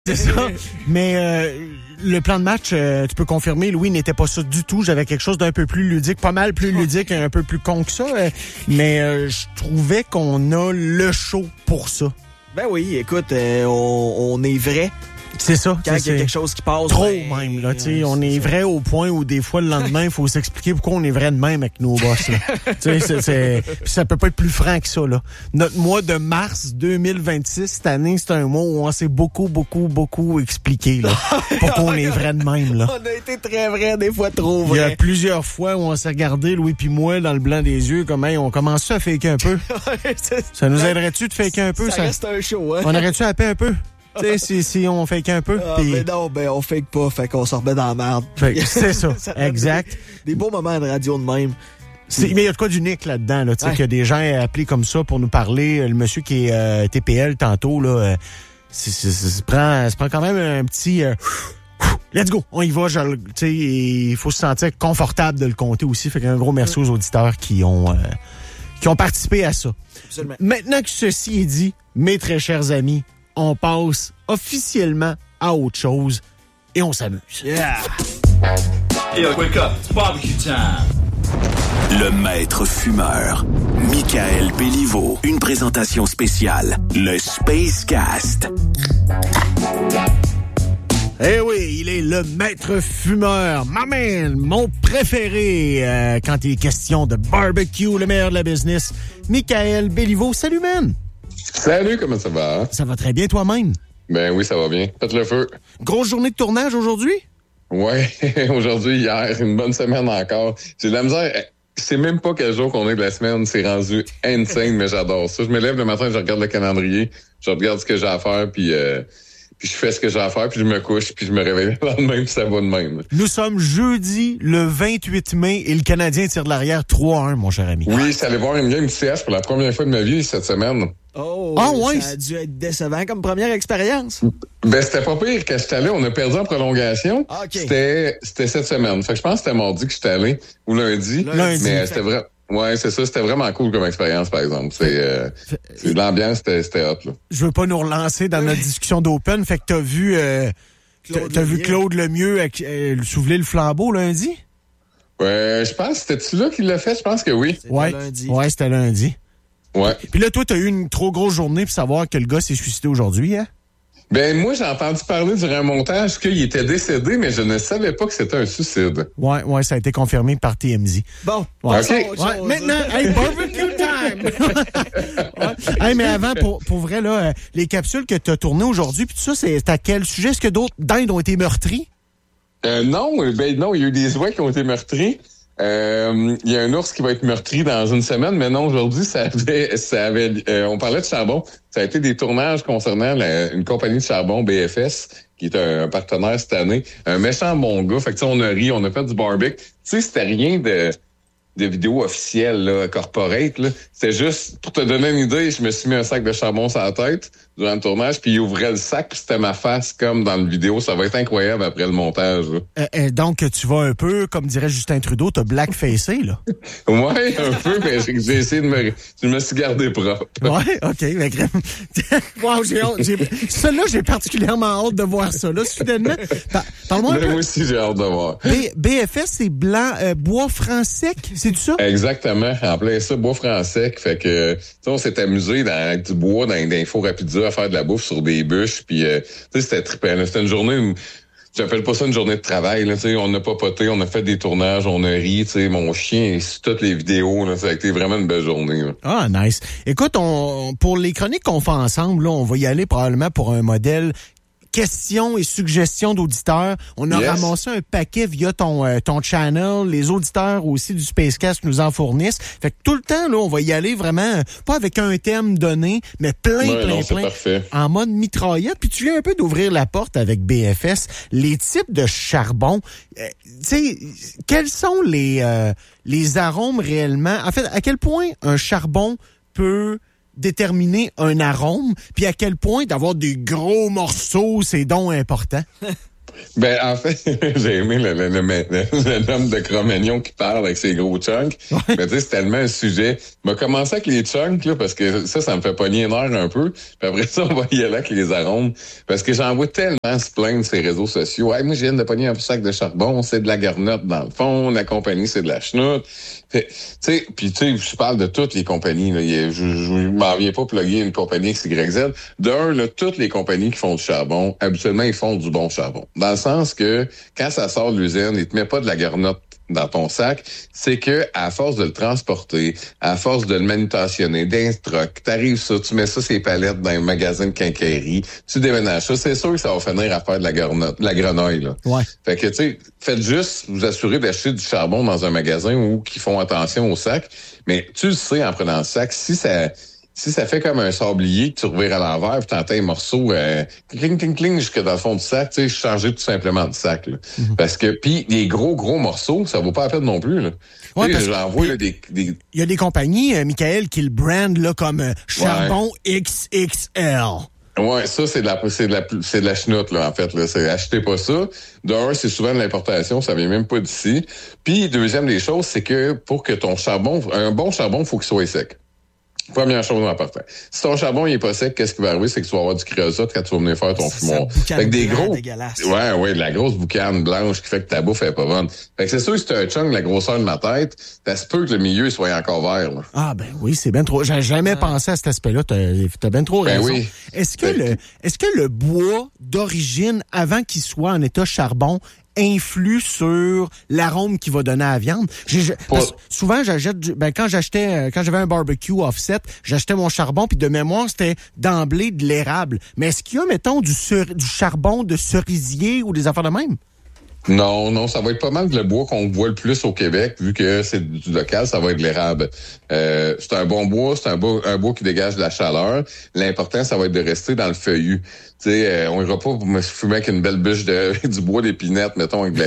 C'est ça. Mais le plan de match, tu peux confirmer, Louis, n'était pas ça du tout. J'avais quelque chose d'un peu plus ludique, pas mal plus ludique, un peu plus con que ça. Mais je trouvais qu'on a le show pour ça. Ben oui, écoute, on est vrai. C'est ça. Quand il y a quelque chose qui passe. Trop même, là. Tu sais, on est vrai au point où des fois, le lendemain, il faut s'expliquer pourquoi on est vrai de même avec nos boss, là. Tu sais, ça peut pas être plus franc que ça, là. Notre mois de mars 2026, cette année, c'est un mois où on s'est beaucoup expliqué, là. Pourquoi on est vrai de même, là. On a été très vrai, des fois trop vrai. Il y a plusieurs fois où on s'est regardé, Louis puis moi, dans le blanc des yeux, comme, hey, on commence à faker un peu. Ça nous aiderait-tu de faker un peu, ça? Ça reste un show, hein? On aurait-tu à paix un peu? Tu sais, si on fake un peu. Mais non, on fake pas, fait qu'on se remet dans la merde. C'est ça, exact. Des beaux moments de radio de même. Mais il y a de quoi d'unique là-dedans, là, tu sais, qu'il y a des gens appelés comme ça pour nous parler. Le monsieur qui est TPL tantôt, là, se prend quand même un petit... let's go, on y va. Tu sais, il faut se sentir confortable de le compter aussi. Fait qu'un gros merci aux auditeurs qui ont participé à ça. Absolument. Maintenant que ceci est dit, mes très chers amis, on passe officiellement à autre chose et on s'amuse. Yeah! Hey, wake up, it's barbecue time! Le maître fumeur, Michael Béliveau. Une présentation spéciale, le Space Cast. Eh oui, il est le maître fumeur, my man, mon préféré quand il est question de barbecue, le meilleur de la business, Michael Béliveau. Salut, man! Salut, comment ça va? Ça va très bien toi-même? Ben oui, ça va bien. Faites le feu. Grosse journée de tournage aujourd'hui? Ouais, aujourd'hui, hier, une bonne semaine encore. J'ai de la misère. Je sais même pas quel jour qu'on est de la semaine. C'est rendu insane, mais j'adore ça. Je me lève le matin, je regarde le calendrier, je regarde ce que j'ai à faire, puis je fais ce que j'ai à faire, puis je me couche, puis je me réveille le lendemain, puis ça va de même. Nous sommes jeudi, le 28 mai, et le Canadien tire de l'arrière 3-1, mon cher ami. Oui, je suis allé voir une game CH pour la première fois de ma vie cette semaine. Oh, ouais. Ça a dû être décevant comme première expérience. Ben, c'était pas pire. Quand j'étais allé, on a perdu en prolongation. Ah, OK. C'était cette semaine. Fait que je pense que c'était mardi que j'étais allé, ou lundi. Mais c'était vrai. Ouais, c'est ça. C'était vraiment cool comme expérience, par exemple. C'est l'ambiance, c'était hot, là. Je veux pas nous relancer dans notre discussion d'Open. Fait que t'as vu Claude Lemieux soulever le flambeau lundi? Je pense, c'était-tu là qu'il l'a fait? Je pense que oui. Ouais, lundi. Ouais, c'était lundi. Ouais. Puis là, toi, t'as eu une trop grosse journée pour savoir que le gars s'est suicidé aujourd'hui, hein? Ben, moi, j'ai entendu parler durant un montage qu'il était décédé, mais je ne savais pas que c'était un suicide. Ouais, ça a été confirmé par TMZ. Bon. Ouais. OK. Ouais, maintenant, hey, barbecue time! Ouais. Hey, mais avant, pour vrai, là, les capsules que t'as tournées aujourd'hui, puis tout ça, c'est à quel sujet? Est-ce que d'autres dindes ont été meurtris? Non, il y a eu des oies qui ont été meurtris. Il y a un ours qui va être meurtri dans une semaine, mais non, aujourd'hui, on parlait de charbon. Ça a été des tournages concernant une compagnie de charbon, BFS, qui est un partenaire cette année. Un méchant bon gars. Fait que, on a ri, on a fait du barbecue. Tu sais, c'était rien de vidéo officielle, là, corporate, là. C'était juste, pour te donner une idée, je me suis mis un sac de charbon sur la tête durant le tournage, puis il ouvrait le sac, puis c'était ma face comme dans le vidéo. Ça va être incroyable après le montage, là. Donc, tu vas un peu, comme dirait Justin Trudeau, t'as blackfacé, là. Ouais, un peu, mais j'ai essayé je me suis gardé propre. Ouais, OK. Mais... wow, celui-là, j'ai particulièrement hâte de voir ça, là, soudainement. Parle-moi un peu. Moi aussi, j'ai hâte de voir. BFS, c'est blanc, bois franc sec, c'est ça? Exactement. En plein ça, bois franc sec. Fait que, on s'est amusé avec du bois, dans des fours à pizza, à faire de la bouffe sur des bûches. Puis, c'était trippant. C'était une journée où, j'appelle pas ça une journée de travail. Là, on a papoté, on a fait des tournages, on a ri. Mon chien, toutes les vidéos, là, ça a été vraiment une belle journée. Là. Ah, nice. Écoute, pour les chroniques qu'on fait ensemble, là, on va y aller probablement pour un modèle questions et suggestions d'auditeurs. On a ramassé un paquet via ton channel. Les auditeurs aussi du Spacecast nous en fournissent. Fait que tout le temps, là, on va y aller vraiment, pas avec un thème donné, mais plein. Parfait. En mode mitraillette. Puis tu viens un peu d'ouvrir la porte avec BFS. Les types de charbon, tu sais, quels sont les arômes réellement? En fait, à quel point un charbon peut déterminer un arôme, puis à quel point d'avoir des gros morceaux, c'est donc important? Ben, en fait, j'ai aimé le homme de Cro-Magnon qui parle avec ses gros chunks. Mais tu sais, c'est tellement un sujet. Il m'a commencé avec les chunks, là, parce que ça me fait pogner les nerfs un peu. Puis après ça, on va y aller avec les arômes. Parce que j'en vois tellement se plaindre sur les réseaux sociaux. Hey, moi, je viens de pogner un sac de charbon, c'est de la garnotte dans le fond. La compagnie, c'est de la chenoute. Tu sais, je parle de toutes les compagnies. Là. Je m'en viens pas plugger une compagnie XYZ. D'un, là, toutes les compagnies qui font du charbon, habituellement, ils font du bon charbon. Dans le sens que quand ça sort de l'usine, ils te mettent pas de la garnotte dans ton sac, c'est que à force de le transporter, à force de le manutentionner, d'instruct, t'arrives ça, tu mets ça sur les palettes dans un magasin de quincaillerie, tu déménages ça, c'est sûr que ça va finir à faire de la grenouille, là. Ouais. Fait que, tu sais, faites juste vous assurer d'acheter du charbon dans un magasin où qui font attention au sac, mais tu le sais en prenant le sac, si ça fait comme un sablier que tu revires à l'envers, puis t'entends un morceau cling, cling, cling jusque dans le fond du sac, tu sais, changer tout simplement de sac. Là. Mm-hmm. Parce que, puis les gros morceaux, ça vaut pas la peine non plus. Là. Ouais, j'en vois des... Il y a des compagnies, Michael, qui le brandent là, comme charbon XXL. Ouais, ça, c'est de la chenoute, là, en fait, là. Achetez pas ça. D'un, c'est souvent de l'importation, ça vient même pas d'ici. Puis, deuxième des choses, c'est que pour que ton charbon, un bon charbon, faut qu'il soit sec. Première chose en partant. Si ton charbon il est pas sec, qu'est-ce qui va arriver? C'est que tu vas avoir du créosote quand tu vas venir faire ton fumoir. Fait que des gros. Ouais, de la grosse boucane blanche qui fait que ta bouffe est pas bonne. Fait que c'est sûr que si t'as un chunk de la grosseur de ma tête, ça se peut que le milieu soit encore vert, là. Ah, ben oui, c'est bien trop. J'ai jamais pensé à cet aspect-là. T'as bien trop raison. Oui. Est-ce que le bois d'origine, avant qu'il soit en état charbon, influe sur l'arôme qu'il va donner à la viande? Souvent, quand j'avais un barbecue offset, j'achetais mon charbon, puis de mémoire, c'était d'emblée de l'érable. Mais est-ce qu'il y a, mettons, du charbon de cerisier ou des affaires de même? Non, ça va être pas mal le bois qu'on voit le plus au Québec, vu que c'est du local, ça va être de l'érable. C'est un bon bois, c'est un bois qui dégage de la chaleur. L'important, ça va être de rester dans le feuillu. Tu sais, on ira pas me fumer avec une belle bûche du bois d'épinette, mettons, avec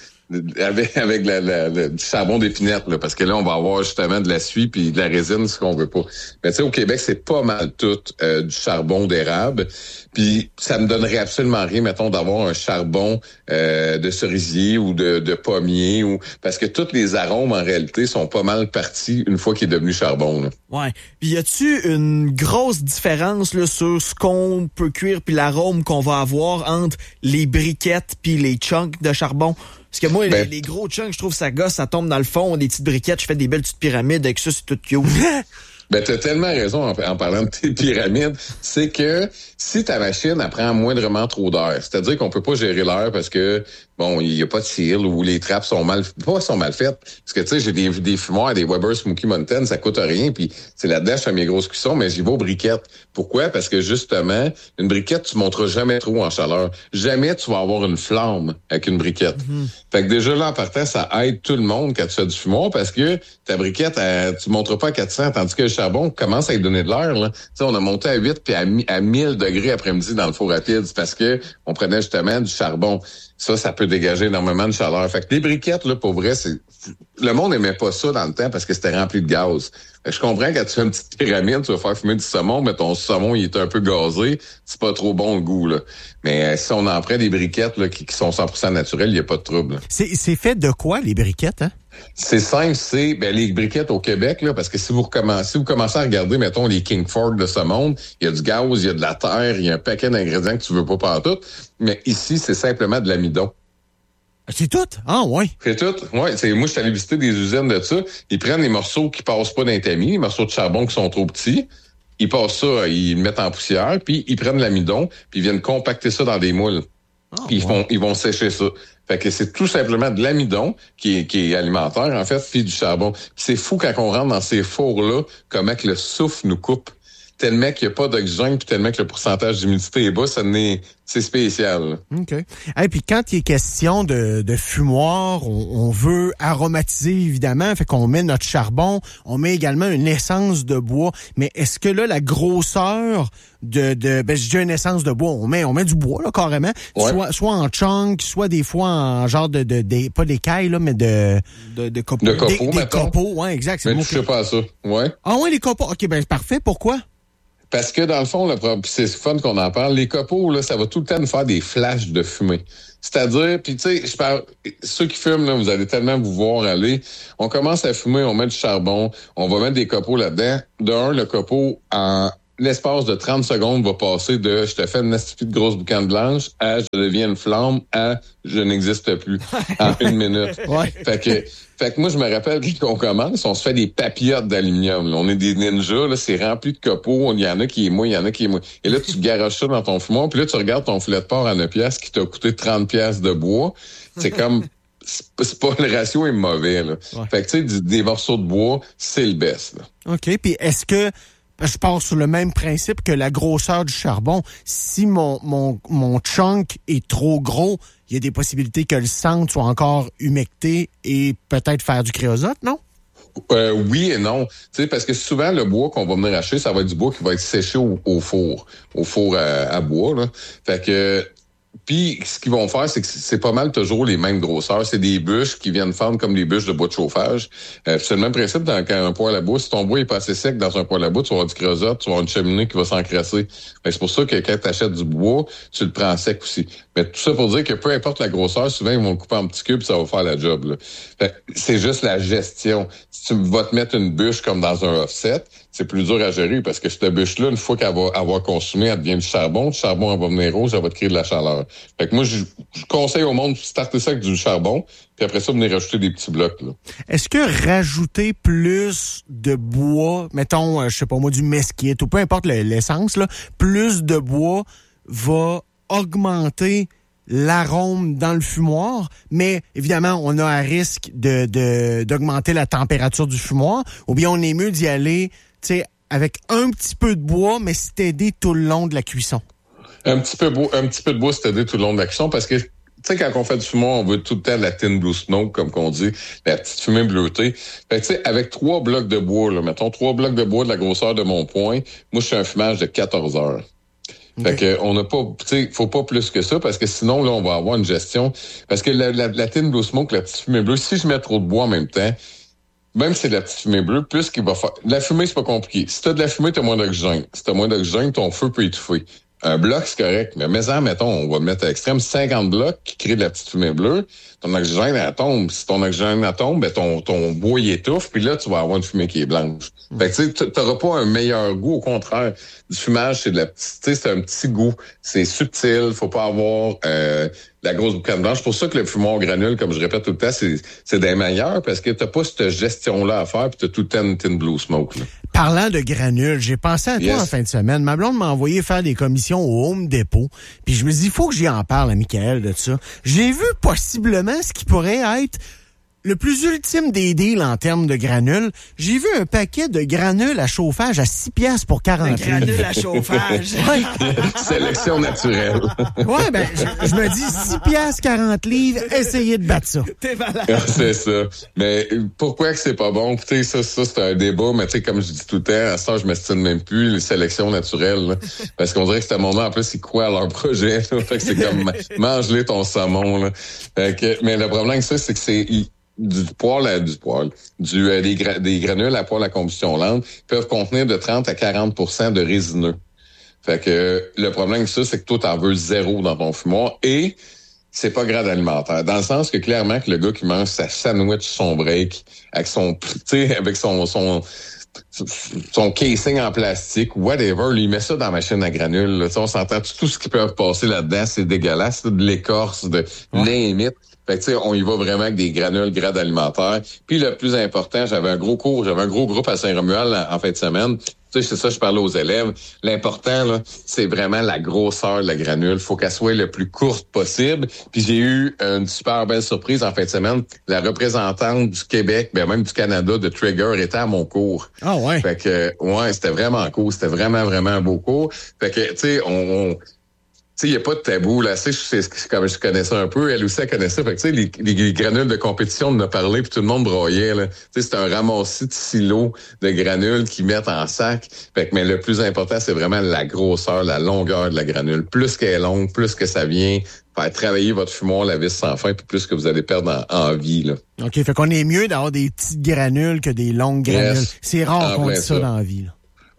avec du charbon d'épinette, là, parce que là, on va avoir justement de la suie puis de la résine, ce qu'on veut pas. Mais tu sais, au Québec, c'est pas mal tout du charbon d'érable. Puis ça me donnerait absolument rien, mettons, d'avoir un charbon de cerisier ou de pommier, ou parce que tous les arômes, en réalité, sont pas mal partis une fois qu'il est devenu charbon, là. Ouais. Puis y a-tu une grosse différence là sur ce qu'on peut cuire puis l'arôme qu'on va avoir entre les briquettes puis les chunks de charbon? Parce que moi, les gros chunks, je trouve ça gosse, ça tombe dans le fond, des petites briquettes, je fais des belles petites pyramides avec ça, c'est tout cute. Ben, t'as tellement raison en parlant de tes pyramides. C'est que si ta machine, elle prend moindrement trop d'air, c'est-à-dire qu'on peut pas gérer l'air parce que, bon, il y a pas de seal ou les trappes sont mal faites. Parce que, tu sais, j'ai des fumoirs, des Weber Smoky Mountain, ça coûte rien, puis c'est là-dedans, je fais mes grosses cuissons, mais j'y vais aux briquettes. Pourquoi? Parce que, justement, une briquette, tu monteras jamais trop en chaleur. Jamais tu vas avoir une flamme avec une briquette. Mm-hmm. Fait que déjà, là, en partant, ça aide tout le monde quand tu fais du fumoir parce que ta briquette, tu monteras pas à 400, tandis que le charbon commence à y donner de l'air, là. Tu sais, on a monté à 8 puis à 1000 degrés après-midi dans le four rapide. C'est parce que on prenait justement du charbon. Ça peut dégager énormément de chaleur. Fait que les briquettes, là, pour vrai, le monde aimait pas ça dans le temps parce que c'était rempli de gaz. Fait que je comprends quand tu fais une petite pyramide, tu vas faire fumer du saumon, mais ton saumon, il est un peu gazé. C'est pas trop bon le goût, là. Mais si on en prend des briquettes, là, qui sont 100% naturelles, il y a pas de trouble, là. C'est fait de quoi, les briquettes, hein? C'est simple, les briquettes au Québec, là, parce que si vous commencez à regarder, mettons, les King Ford de ce monde, il y a du gaz, il y a de la terre, il y a un paquet d'ingrédients que tu veux pas partout. Mais ici, c'est simplement de l'amidon. C'est tout? Ah, ouais. C'est tout? Ouais. Moi, je suis allé visiter des usines de ça. Ils prennent les morceaux qui passent pas dans les tamis, les morceaux de charbon qui sont trop petits. Ils passent ça, ils le mettent en poussière, puis ils prennent l'amidon, puis ils viennent compacter ça dans des moules. Oh, puis ils vont sécher ça. Fait que c'est tout simplement de l'amidon qui est alimentaire, en fait, puis du charbon. Puis c'est fou quand on rentre dans ces fours-là, comment que le souffle nous coupe. Tellement qu'il n'y a pas d'oxygène, puis tellement que le pourcentage d'humidité est bas, c'est spécial, là. OK. Et puis quand il est question de fumoir, on veut aromatiser, évidemment, fait qu'on met notre charbon, on met également une essence de bois. Mais est-ce que là, la grosseur je dis une essence de bois, on met du bois, là, carrément, ouais. soit en chunk, soit des fois en genre pas d'écailles, là, mais de copeaux. De copeaux, des copeaux, ouais, exact. Mais tu sais pas à ça, ouais. Ah ouais, les copeaux, OK, ben parfait, pourquoi? Parce que dans le fond, c'est fun qu'on en parle, les copeaux, là, ça va tout le temps nous faire des flashs de fumée. C'est-à-dire, puis tu sais, je parle, ceux qui fument, là, vous allez tellement vous voir aller. On commence à fumer, on met du charbon, on va mettre des copeaux là-dedans. Le copeau, en l'espace de 30 secondes, va passer de « je te fais une astuce de grosse boucane blanche » à « je deviens une flamme » à « je n'existe plus » en 1 minute. Ouais. Fait que moi, je me rappelle qu'on commence, on se fait des papillotes d'aluminium. Là. On est des ninjas, là, c'est rempli de copeaux. Il y en a qui est mouillé, il y en a qui est mouillé. Et là, tu garoches ça dans ton fumoir, puis là, tu regardes ton filet de porc à 9 piastres qui t'a coûté 30 piastres de bois. C'est comme... C'est pas, le ratio est mauvais, là. Ouais. Fait que, tu sais, des morceaux de bois, c'est le best, là. OK, puis est-ce que... Je pars sur le même principe que la grosseur du charbon. Si mon chunk est trop gros, il y a des possibilités que le centre soit encore humecté et peut-être faire du créosote, non? Oui et non. Tu sais, parce que souvent, le bois qu'on va venir acheter, ça va être du bois qui va être séché au four à bois, là. Fait que... Puis, ce qu'ils vont faire, c'est que c'est pas mal toujours les mêmes grosseurs. C'est des bûches qui viennent fendre comme des bûches de bois de chauffage. C'est le même principe dans un poêle à bois. Si ton bois est pas assez sec dans un poêle à bois, tu vas avoir du créosote, tu vas avoir une cheminée qui va s'encrasser. C'est pour ça que quand tu achètes du bois, tu le prends sec aussi. Mais tout ça pour dire que peu importe la grosseur, souvent, ils vont le couper en petits cubes, ça va faire la job, là. C'est juste la gestion. Si tu vas te mettre une bûche comme dans un offset, c'est plus dur à gérer parce que cette bûche-là, une fois qu'elle va avoir consumé, elle devient du charbon. Le charbon, elle va venir rouge, elle va te créer de la chaleur. Fait que moi, je conseille au monde de starter ça avec du charbon, puis après ça, venir rajouter des petits blocs, là. Est-ce que rajouter plus de bois, mettons, je sais pas moi, du mesquite ou peu importe l'essence, là, plus de bois va augmenter l'arôme dans le fumoir, mais évidemment, on a un risque d'augmenter la température du fumoir, ou bien on est mieux d'y aller, tu sais, avec un petit peu de bois, mais c'est aidé tout le long de la cuisson. Un petit peu de bois, c'est aidé tout le long de la cuisson, parce que, tu sais, quand on fait du fumoir, on veut tout le temps de la thin blue smoke, comme qu'on dit, la petite fumée bleutée. Fait que, tu sais, avec 3 blocs de bois, là, mettons 3 blocs de bois de la grosseur de mon poing, moi, je fais un fumage de 14 heures. Fait que on n'a pas, tu sais, faut pas plus que ça parce que sinon là on va avoir une gestion parce que la thin blue smoke, la petite fumée bleue, si je mets trop de bois en même temps, même si c'est de la petite fumée bleue, plus qu'il va faire. La fumée c'est pas compliqué. Si t'as de la fumée, t'as moins d'oxygène. Si t'as moins d'oxygène, ton feu peut étouffer. Un bloc c'est correct, mais mettons, on va mettre à l'extrême 50 blocs qui créent de la petite fumée bleue. Ton oxygène elle tombe. Si ton oxygène elle tombe, ben ton bois il étouffe, puis là tu vas avoir une fumée qui est blanche. Fait que tu sais, t'auras pas un meilleur goût, au contraire. Du fumage, c'est de la petite, tu sais, c'est un petit goût. C'est subtil, faut pas avoir la grosse boucane blanche. C'est pour ça que le fumoir granule, comme je répète tout le temps, c'est des meilleurs parce que t'as pas cette gestion-là à faire, puis t'as tout le temps une thin blue smoke, là. Parlant de granules, j'ai pensé à toi en fin de semaine. Ma blonde m'a envoyé faire des commissions au Home Depot. Puis je me dis, il faut que j'y en parle à Michael de ça. J'ai vu possiblement ce qui pourrait être le plus ultime des deals en termes de granules. J'ai vu un paquet de granules à chauffage à 6 piastres pour 40 livres. Granules à chauffage. Ouais. Sélection naturelle. Ouais, ben, je me dis 6 piastres, 40 livres, essayez de battre ça. T'es malade. C'est ça. Mais pourquoi que c'est pas bon? Tu sais, ça c'est un débat, mais tu sais, comme je dis tout le temps, à ça, je m'estime même plus les sélections naturelles, là, parce qu'on dirait que ce monde-là, en plus, ils croient à leur projet, là. Fait que c'est comme, mange-les ton saumon, là. Fait que, mais le problème avec ça, c'est que c'est des granules à poêle à combustion lente peuvent contenir de 30 à 40% de résineux. Fait que le problème avec ça, c'est que toi, t'en veux 0 dans ton fumoir et c'est pas grade alimentaire. Dans le sens que clairement que le gars qui mange sa sandwich, son break, avec son casing en plastique, whatever, lui, il met ça dans la machine à granules. Là. On s'entend tout ce qui peut passer là-dedans, c'est dégueulasse, de l'écorce, de limite. Fait que, tu sais, on y va vraiment avec des granules grade alimentaire. Puis le plus important, j'avais un gros groupe à Saint-Romuald en fin de semaine. Tu sais, c'est ça, je parlais aux élèves. L'important, là, c'est vraiment la grosseur de la granule. Faut qu'elle soit le plus courte possible. Puis j'ai eu une super belle surprise en fin de semaine. La représentante du Québec, ben même du Canada, de Trigger, était à mon cours. Ah ouais. Fait que, ouais, c'était vraiment cool. C'était vraiment, vraiment un beau cours. Fait que, tu sais, tu sais, il n'y a pas de tabou, là. Tu sais, comme je connais ça un peu, elle aussi, elle connaît ça. Fait que, tu sais, les granules de compétition, on en a parlé, puis tout le monde broyait, là. Tu sais, c'est un ramassis de silos de granules qu'ils mettent en sac. Fait que, mais le plus important, c'est vraiment la grosseur, la longueur de la granule. Plus qu'elle est longue, plus que ça vient faire travailler votre fumoir, la vis sans fin, puis plus que vous allez perdre en vie, là. OK, fait qu'on est mieux d'avoir des petites granules que des longues granules. Yes. C'est rare qu'on dise ça dans la vie, là.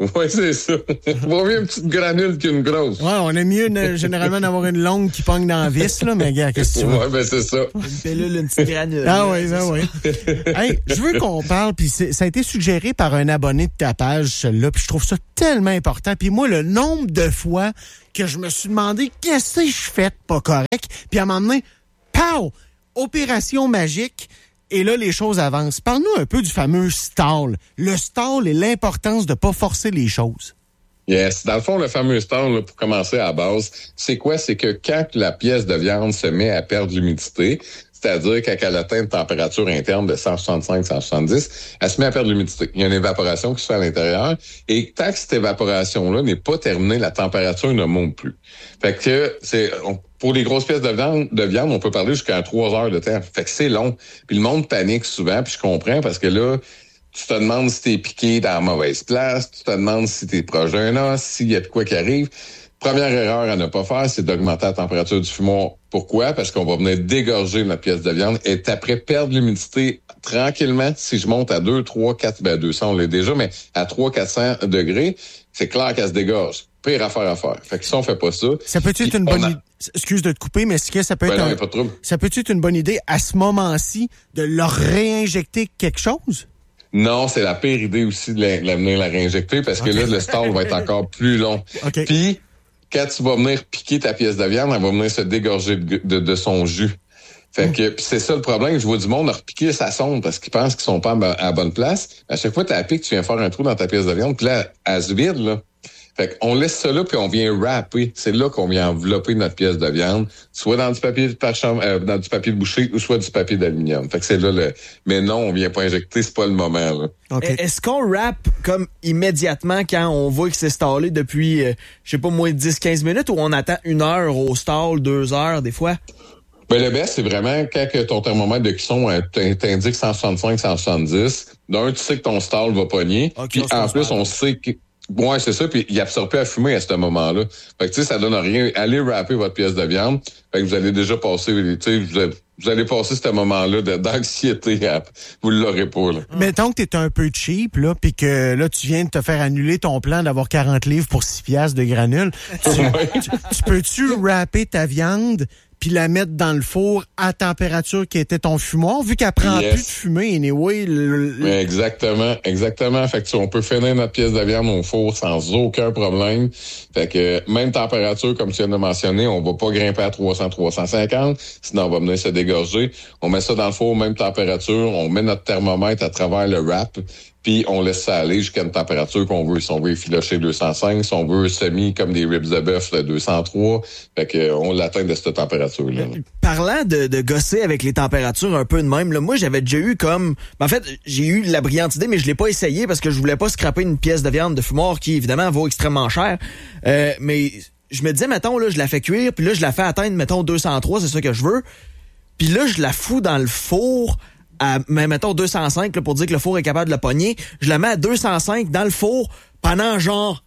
Oui, c'est ça. Vaut mieux une petite granule qu'une grosse. Ouais, on aime mieux généralement d'avoir une longue qui pogne dans la vis, là, mais gars, qu'est-ce que tu veux? Ouais, ben c'est ça. Une pilule, une petite granule. Ah oui, ben oui. Hey, je veux qu'on parle, puis ça a été suggéré par un abonné de ta page, celui-là, puis je trouve ça tellement important. Puis moi, le nombre de fois que je me suis demandé qu'est-ce que je fais de pas correct, puis à un moment donné, pow! Opération magique. Et là, les choses avancent. Parle-nous un peu du fameux stall. Le stall et l'importance de ne pas forcer les choses. Yes. Dans le fond, le fameux stall, là, pour commencer à la base, c'est quoi? C'est que quand la pièce de viande se met à perdre l'humidité, c'est-à-dire quand elle atteint une température interne de 165-170, elle se met à perdre l'humidité. Il y a une évaporation qui se fait à l'intérieur. Et tant que cette évaporation-là n'est pas terminée, la température ne monte plus. Fait que pour les grosses pièces de viande, on peut parler jusqu'à 3 heures de temps. Fait que c'est long. Puis le monde panique souvent, puis je comprends, parce que là, tu te demandes si t'es piqué dans la mauvaise place, tu te demandes si t'es proche d'un os, s'il y a de quoi qui arrive. Première erreur à ne pas faire, c'est d'augmenter la température du fumoir. Pourquoi? Parce qu'on va venir dégorger notre pièce de viande et après perdre l'humidité tranquillement. Si je monte à 2, 3, 4, 200, on l'est déjà, mais à 300-400 degrés, c'est clair qu'elle se dégorge. Pire affaire à faire. Fait que si on fait pas ça... Ça peut être une bonne idée... Excuse de te couper, mais est-ce que ça peut être... non, pas de trouble. Ça peut être une bonne idée, à ce moment-ci, de leur réinjecter quelque chose? Non, c'est la pire idée aussi de venir la réinjecter parce que là, le stall va être encore plus long. Okay. Puis, quand tu vas venir piquer ta pièce de viande, elle va venir se dégorger de son jus. Fait que pis c'est ça le problème. Je vois du monde leur piquer sa sonde parce qu'ils pensent qu'ils sont pas à la bonne place. À chaque fois que tu la piques, tu viens faire un trou dans ta pièce de viande, puis là, elle se vide, là. Fait qu'on laisse ça là, puis on vient wrapper. C'est là qu'on vient envelopper notre pièce de viande, soit dans du papier dans du papier de boucher ou soit du papier d'aluminium. Fait que c'est là mais non, on vient pas injecter, c'est pas le moment, là. Okay. Est-ce qu'on wrap comme immédiatement quand on voit que c'est stallé depuis, je sais pas, moins de 10-15 minutes ou on attend 1 heure au stall, 2 heures des fois? Ben, le best, c'est vraiment quand que ton thermomètre de cuisson t'indique 165, 170. D'un, tu sais que ton stall va pogner. Okay, puis en plus, on sait que... Ouais, c'est ça, puis il absorbe plus à fumer à ce moment-là. Fait que, tu sais, ça donne rien. Allez wrapper votre pièce de viande. Fait que vous allez déjà passer, tu sais, vous allez passer ce moment-là d'anxiété. Vous l'aurez pas, là. Mettons que t'es un peu cheap, là, puis que là, tu viens de te faire annuler ton plan d'avoir 40 livres pour 6 piastres de granules. Tu peux-tu wrapper ta viande puis la mettre dans le four à température qui était ton fumoir, vu qu'elle prend plus de fumée, anyway. Exactement. Fait que on peut finir notre pièce de viande au four sans aucun problème. Fait que même température, comme tu viens de mentionner, on va pas grimper à 300, 350, sinon on va venir se dégorger. On met ça dans le four, même température, on met notre thermomètre à travers le wrap, puis on laisse ça aller jusqu'à une température qu'on veut. Si on veut effilocher 205, si on veut semi comme des ribs de bœuf, 203, fait que on l'atteint de cette température-là. Parlant de gosser avec les températures un peu de même, là, moi j'avais déjà eu comme... En fait, j'ai eu la brillante idée, mais je l'ai pas essayé parce que je voulais pas scraper une pièce de viande de fumoir qui, évidemment, vaut extrêmement cher. Mais je me disais, mettons, là, je la fais cuire, puis là, je la fais atteindre, mettons, 203, c'est ça que je veux. Puis là, je la fous dans le four à, mettons, 205, là, pour dire que le four est capable de la pogner. Je la mets à 205 dans le four pendant genre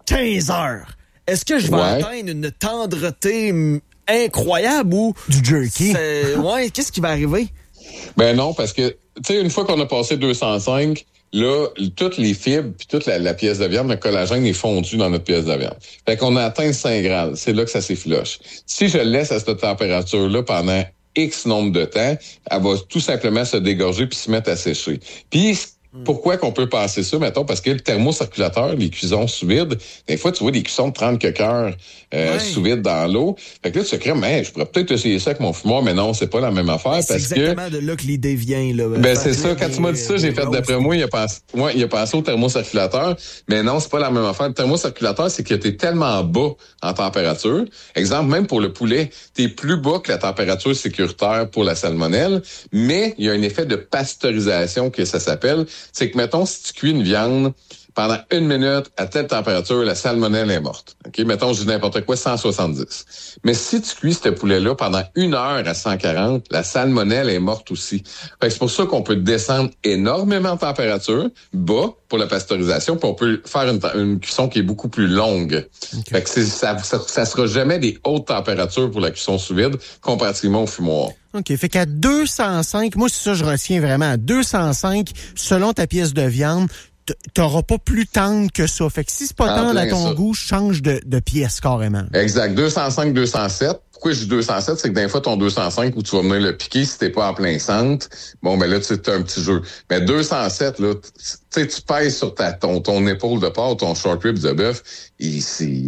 15 heures. Est-ce que je vais atteindre une tendreté incroyable ou... Du jerky? Ouais, qu'est-ce qui va arriver? Ben non, parce que, tu sais, une fois qu'on a passé 205, là, toutes les fibres puis toute la pièce de viande, le collagène est fondu dans notre pièce de viande. Fait qu'on a atteint 5 grades. C'est là que ça s'effiloche. Si je le laisse à cette température-là pendant X nombre de temps, elle va tout simplement se dégorger puis se mettre à sécher. Puis, pourquoi qu'on peut passer ça, mettons, parce que le thermocirculateur, les cuissons sous vide, des fois, tu vois des cuissons de 30 quelques heures sous vide dans l'eau. Fait que là, tu te crées, mais je pourrais peut-être essayer ça avec mon fumoir, mais non, c'est pas la même affaire. C'est exactement de là que l'idée vient, là. Ben, c'est ça. Quand tu m'as dit ça, j'ai fait d'après moi, il a pensé au thermocirculateur, mais non, c'est pas la même affaire. Le thermocirculateur, c'est que t'es tellement bas en température. Exemple, même pour le poulet, t'es plus bas que la température sécuritaire pour la salmonelle, mais il y a un effet de pasteurisation que ça s'appelle. C'est que, mettons, si tu cuis une viande pendant 1 minute à telle température, la salmonelle est morte. OK? Mettons, je dis n'importe quoi, 170. Mais si tu cuis ce poulet-là pendant 1 heure à 140, la salmonelle est morte aussi. Fait que c'est pour ça qu'on peut descendre énormément de température, bas, pour la pasteurisation, puis on peut faire une cuisson qui est beaucoup plus longue. Okay. Fait que ça sera jamais des hautes températures pour la cuisson sous vide, comparativement au fumoir. OK. Fait qu'à 205, moi, c'est ça, je retiens vraiment. À 205, selon ta pièce de viande, t'auras pas plus tendre que ça. Fait que si c'est pas tendre à ton goût, change de pièce carrément. Exact. 205, 207. Pourquoi je dis 207? C'est que des fois, ton 205 où tu vas venir le piquer, si t'es pas en plein centre, bon, ben là, tu sais, t'as un petit jeu. Mais 207, là, tu sais, tu pèses sur ton épaule de porc, ton short rib de bœuf, il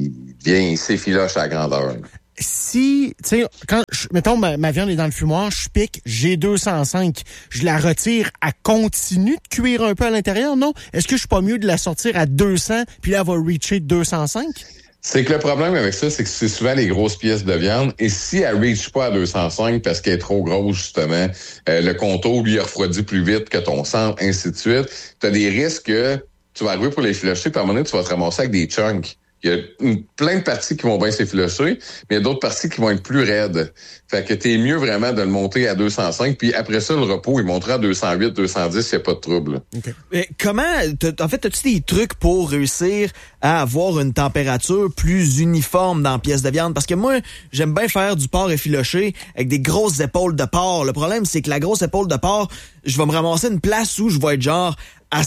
s'effiloche à la grandeur. Si, tu sais, quand, mettons, ma viande est dans le fumoir, je pique, j'ai 205, je la retire, elle continue de cuire un peu à l'intérieur, non? Est-ce que je suis pas mieux de la sortir à 200, puis là, elle va reacher 205? C'est que le problème avec ça, c'est que c'est souvent les grosses pièces de viande. Et si elle ne reach pas à 205 parce qu'elle est trop grosse, justement, le contour, lui, il refroidit plus vite que ton sang, ainsi de suite, tu as des risques que tu vas arriver pour les filocher, puis à un moment donné, tu vas te ramasser avec des chunks. Il y a plein de parties qui vont bien s'effilocher, mais il y a d'autres parties qui vont être plus raides. Fait que t'es mieux vraiment de le monter à 205, puis après ça, le repos, il montera à 208, 210, il n'y a pas de trouble. Okay. Mais comment, en fait, as-tu des trucs pour réussir à avoir une température plus uniforme dans la pièce de viande? Parce que moi, j'aime bien faire du porc effiloché avec des grosses épaules de porc. Le problème, c'est que la grosse épaule de porc, je vais me ramasser une place où je vais être genre à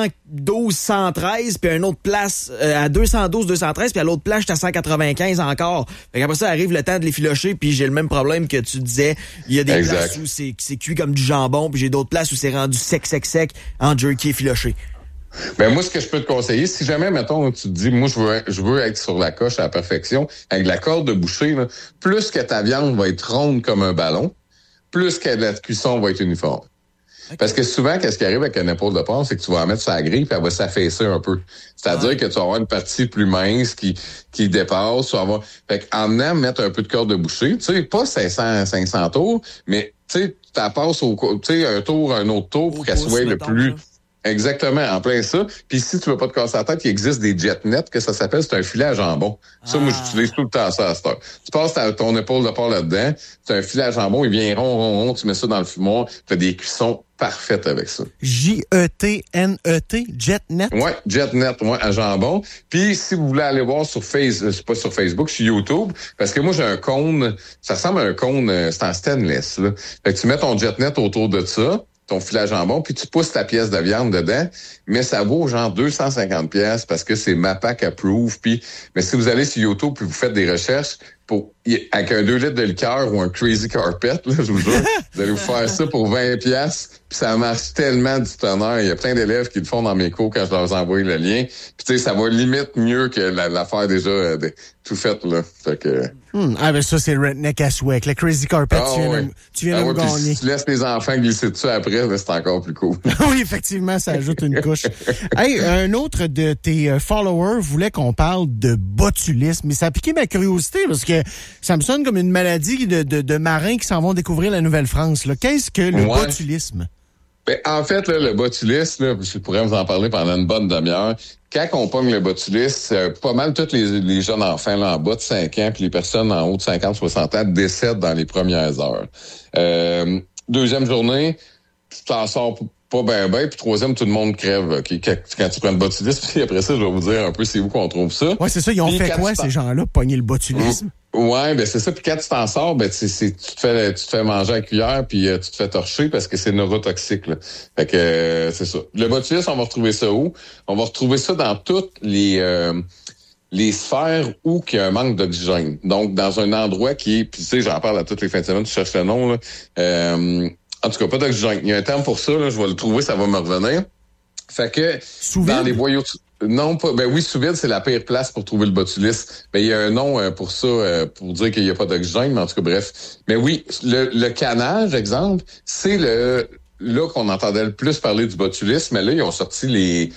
112, 113, puis à une autre place à 212, 213, puis à l'autre place, j'étais à 195 encore. Fait qu'après ça, arrive le temps de les filocher, puis j'ai le même problème que tu disais. Il y a des places où c'est cuit comme du jambon, puis j'ai d'autres places où c'est rendu sec en jerky effiloché. Ben moi, ce que je peux te conseiller, si jamais, mettons, tu te dis, moi, je veux être sur la coche à la perfection, avec la corde de boucher, là, plus que ta viande va être ronde comme un ballon, plus que la cuisson va être uniforme. Okay. Parce que souvent, qu'est-ce qui arrive avec une épaule de porc, c'est que tu vas la mettre sur la grille puis elle va s'affaisser un peu. C'est-à-dire que tu vas avoir une partie plus mince qui dépasse. Tu vas avoir... Fait qu'en venant mettre un peu de corde de boucher, tu sais, pas 500 tours, mais tu sais, tu la passes un tour, un autre tour pour qu'elle soit le plus... Là. Exactement, en plein ça. Puis si tu veux pas te casser la tête, il existe des jet nets que ça s'appelle, c'est un filet à jambon. Ça, moi, j'utilise tout le temps ça à cette heure. Tu passes ton épaule de porc là-dedans, c'est un filet à jambon, il vient rond, tu mets ça dans le fumoir, tu as des cuissons parfaites avec ça. J-E-T-N-E-T, jet net? Ouais, jet net, à jambon. Puis si vous voulez aller voir sur c'est pas sur Facebook, sur YouTube, parce que moi, j'ai un cône, ça ressemble à un cône, c'est en stainless, là. Fait que tu mets ton jet net autour de ça, ton filet à jambon, puis tu pousses ta pièce de viande dedans, mais ça vaut genre 250$ parce que c'est MAPAC approved. Puis, mais si vous allez sur YouTube puis vous faites des recherches avec un 2 litres de liqueur ou un Crazy Carpet, là, je vous jure, vous allez vous faire ça pour 20$, puis ça marche tellement du tonnerre. Il y a plein d'élèves qui le font dans mes cours quand je leur envoie le lien. Puis tu sais, ça va limite mieux que l'affaire déjà tout faite, là. Fait que... ben ça, c'est redneck à souhait. Le Crazy Carpet, tu viens de me gagner. Si tu laisses les enfants glisser dessus après, là, c'est encore plus cool. Oui, effectivement, ça ajoute une couche. Hey, un autre de tes followers voulait qu'on parle de botulisme, mais ça a piqué ma curiosité parce que ça me sonne comme une maladie de marins qui s'en vont découvrir la Nouvelle-France. Là. Qu'est-ce que le botulisme? Ben, en fait, là, le botulisme, là, je pourrais vous en parler pendant une bonne demi-heure. Quand on pogne le botulisme, pas mal tous les jeunes enfants là, en bas de 5 ans, puis les personnes en haut de 50-60 ans décèdent dans les premières heures. Deuxième journée, tu t'en sors pas ben, puis troisième, tout le monde crève. Okay? Quand tu prends le botulisme, puis après ça, je vais vous dire un peu c'est où qu'on trouve ça. Ouais, c'est ça. Ils ont fait quoi, ces gens-là, pogner le botulisme? Ouais, ben c'est ça. Puis quand tu t'en sors, ben tu te fais manger à la cuillère, puis tu te fais torcher parce que c'est neurotoxique. Là. Fait que c'est ça. Le botulisme, on va retrouver ça où? On va retrouver ça dans toutes les sphères où il y a un manque d'oxygène. Donc, dans un endroit qui est... Puis tu sais, j'en parle à toutes les fins de semaine, tu cherches le nom, là. En tout cas, pas d'oxygène. Il y a un terme pour ça, là, je vais le trouver, ça va me revenir. Fait que dans les boyaux... Non, pas. Ben oui, sous-vide, c'est la pire place pour trouver le botulisme. Ben il y a un nom pour ça, pour dire qu'il n'y a pas d'oxygène, mais en tout cas, bref. Mais oui, le canage, exemple, c'est là qu'on entendait le plus parler du botulisme, mais là, ils ont sorti les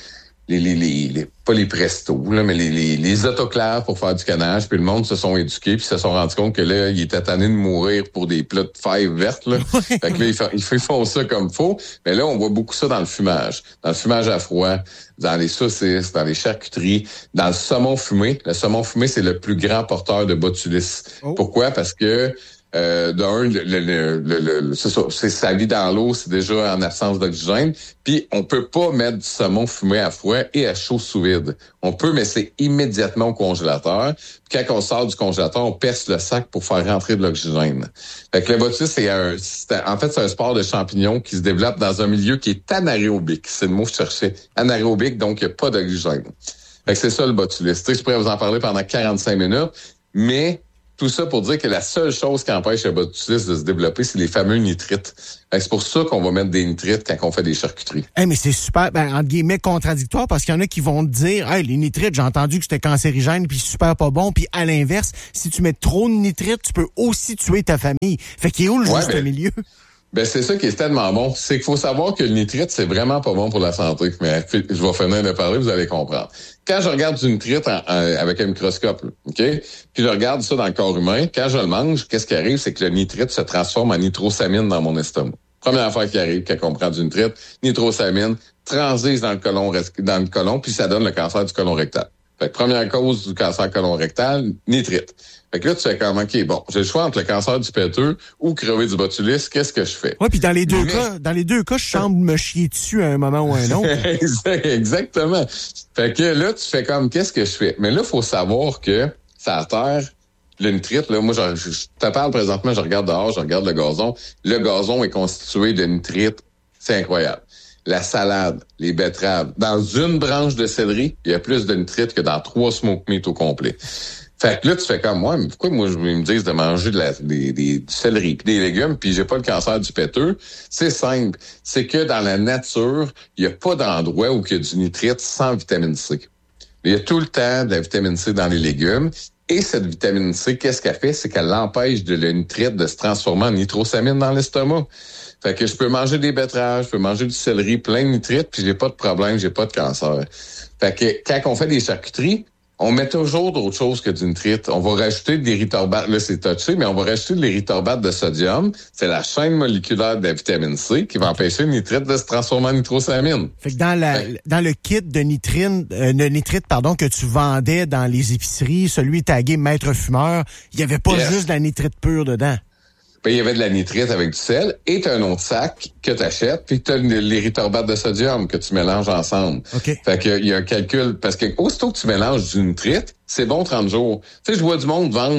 pas les Presto, là, mais les autoclaves pour faire du canage, puis le monde se sont éduqués, puis se sont rendus compte que là, ils étaient tannés de mourir pour des plats de fèves vertes, là. Fait que là, ils font ça comme faut. Mais là, on voit beaucoup ça dans le fumage. Dans le fumage à froid, dans les saucisses, dans les charcuteries, dans le saumon fumé. Le saumon fumé, c'est le plus grand porteur de botulisme. Oh. Pourquoi? Parce que c'est ça, c'est sa vie dans l'eau, c'est déjà en absence d'oxygène. Puis on peut pas mettre du saumon fumé à froid et à chaud sous vide. On peut, mais c'est immédiatement au congélateur. Puis quand on sort du congélateur, on perce le sac pour faire rentrer de l'oxygène. Fait que le botulisme, c'est un spore de champignons qui se développe dans un milieu qui est anaérobique. C'est le mot que je cherchais. Anaérobique, donc il n'y a pas d'oxygène. Fait que c'est ça le botulisme. Tu sais, je pourrais vous en parler pendant 45 minutes, mais tout ça pour dire que la seule chose qui empêche le botulisme de se développer, c'est les fameux nitrites. C'est pour ça qu'on va mettre des nitrites quand on fait des charcuteries. Hey, mais c'est super, entre guillemets, contradictoire, parce qu'il y en a qui vont te dire, hey, les nitrites, j'ai entendu que c'était cancérigène puis super pas bon, puis à l'inverse, si tu mets trop de nitrites, tu peux aussi tuer ta famille. Fait qu'il est où le juste milieu? Ben, c'est ça qui est tellement bon. C'est qu'il faut savoir que le nitrite, c'est vraiment pas bon pour la santé. Mais je vais finir de parler, vous allez comprendre. Quand je regarde du nitrite avec un microscope, là, OK? Puis je regarde ça dans le corps humain, quand je le mange, qu'est-ce qui arrive? C'est que le nitrite se transforme en nitrosamine dans mon estomac. Première affaire qui arrive quand on prend du nitrite, nitrosamine transige dans le côlon, puis ça donne le cancer du côlon rectal. Fait que première cause du cancer côlon rectal, nitrite. Fait que là, tu fais comme, OK, bon, j'ai le choix entre le cancer du péteux ou crever du botulisme, qu'est-ce que je fais? Oui, puis dans les deux cas, je semble me chier dessus à un moment ou à un autre. Exactement. Fait que là, tu fais comme, qu'est-ce que je fais? Mais là, il faut savoir que ça à terre, le nitrite, là, moi, je te parle présentement, je regarde dehors, je regarde le gazon. Le gazon est constitué de nitrite. C'est incroyable. La salade, les betteraves. Dans une branche de céleri, il y a plus de nitrite que dans 3 smoked meat au complet. Fait que là, tu fais comme moi, mais pourquoi moi, ils me disent de manger du céleri puis des légumes puis j'ai pas le cancer du péteux? C'est simple. C'est que dans la nature, il n'y a pas d'endroit où il y a du nitrite sans vitamine C. Il y a tout le temps de la vitamine C dans les légumes. Et cette vitamine C, qu'est-ce qu'elle fait? C'est qu'elle empêche le nitrite de se transformer en nitrosamine dans l'estomac. Fait que je peux manger des betteraves, je peux manger du céleri plein de nitrite, puis j'ai pas de problème, j'ai pas de cancer. Fait que quand on fait des charcuteries, on met toujours d'autres choses que du nitrite. On va rajouter de l'érythorbates, là c'est touché, mais on va rajouter de l'érythorbates de sodium. C'est la chaîne moléculaire de la vitamine C qui va empêcher le nitrite de se transformer en nitrosamine. Fait que dans le kit de nitrite, que tu vendais dans les épiceries, celui tagué Maître Fumeur, il y avait pas juste de la nitrite pure dedans. Ben, il y avait de la nitrite avec du sel et t'as un autre sac que t'achètes puis t'as l'érythorbate de sodium que tu mélanges ensemble. Okay. Fait que il y a un calcul parce que aussitôt que tu mélanges du nitrite, c'est bon 30 jours. Tu sais, je vois du monde vendre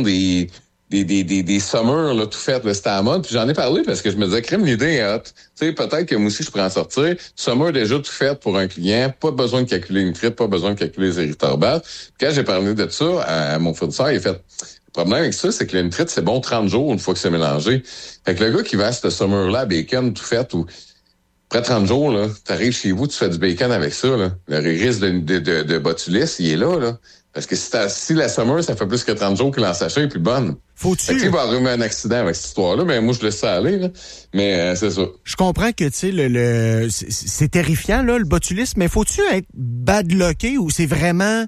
des summers là tout fait, là, c'était à la mode, puis j'en ai parlé parce que je me disais crème l'idée est hot. Tu sais, peut-être que moi aussi je pourrais en sortir. Summer déjà tout fait pour un client, pas besoin de calculer le nitrite, pas besoin de calculer les érythorbates. Puis quand j'ai parlé de ça à mon fournisseur, il a fait le problème avec ça, c'est que le nitrite, c'est bon 30 jours une fois que c'est mélangé. Fait que le gars qui va à ce summer-là, bacon tout fait, ou après 30 jours, là, t'arrives chez vous, tu fais du bacon avec ça, là. Le risque de botulisme, il est là. Parce que si la summer, ça fait plus que 30 jours que l'en sachet est plus bonne. Faut-tu? Fait qu'il va arriver un accident avec cette histoire-là, mais moi, je laisse ça aller, là. Mais c'est ça. Je comprends que, tu sais, c'est terrifiant, là, le botulisme, mais faut-tu être bad-locké ou c'est